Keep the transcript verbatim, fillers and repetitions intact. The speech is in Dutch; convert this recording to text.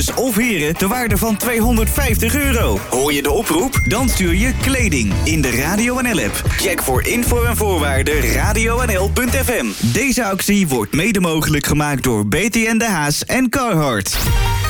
dames of heren ter waarde van tweehonderdvijftig euro. Hoor je de oproep? Dan stuur je kleding in de Radio N L-app. Check voor info en voorwaarden radio n l punt f m. Deze actie wordt mede mogelijk gemaakt door B T N De Haas en Carhartt.